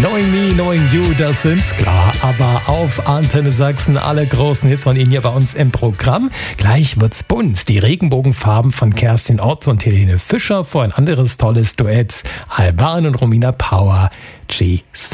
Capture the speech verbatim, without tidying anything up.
Knowing Me, Knowing You, das sind's, klar. Aber auf Antenne Sachsen alle großen Hits von Ihnen hier bei uns im Programm. Gleich wird's bunt. Die Regenbogenfarben von Kerstin Ott und Helene Fischer vor ein anderes tolles Duett. Alban und Romina Power. G